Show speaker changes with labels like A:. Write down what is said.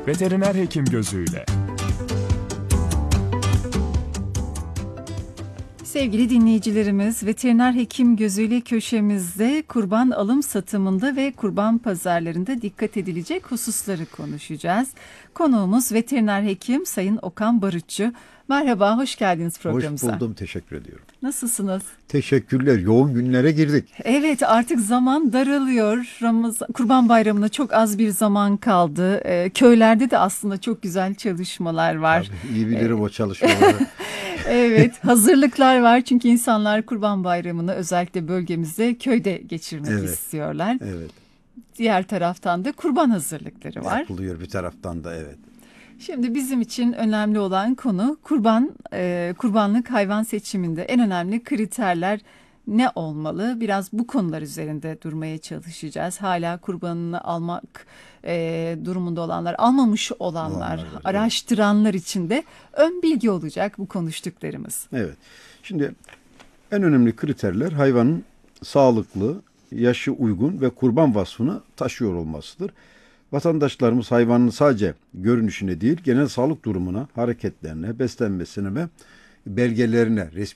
A: veteriner hekim gözüyle.
B: Sevgili dinleyicilerimiz, veteriner hekim gözüyle köşemizde kurban alım satımında ve kurban pazarlarında dikkat edilecek hususları konuşacağız. Konuğumuz veteriner hekim Sayın Okan Barutçu. Merhaba, hoş geldiniz programımıza.
C: Hoş buldum, teşekkür ediyorum.
B: Nasılsınız?
C: Teşekkürler, yoğun günlere girdik.
B: Evet, artık zaman daralıyor. Kurban Bayramı'na çok az bir zaman kaldı. Köylerde de aslında çok güzel çalışmalar var.
C: Tabii, iyi bilirim o çalışmaları.
B: Evet, hazırlıklar var çünkü insanlar Kurban Bayramı'nı özellikle bölgemizde köyde geçirmek istiyorlar.
C: Evet.
B: Diğer taraftan da kurban hazırlıkları var.
C: Yapılıyor bir taraftan da, evet.
B: Şimdi bizim için önemli olan konu kurbanlık hayvan seçiminde en önemli kriterler ne olmalı? Biraz bu konular üzerinde durmaya çalışacağız. Hala kurbanını almak durumunda olanlar, almamış olanlar, araştıranlar için de ön bilgi olacak bu konuştuklarımız.
C: Evet. Şimdi en önemli kriterler hayvanın sağlıklı, yaşı uygun ve kurban vasfını taşıyor olmasıdır. Vatandaşlarımız hayvanın sadece görünüşüne değil, genel sağlık durumuna, hareketlerine, beslenmesine ve belgelerine, resmi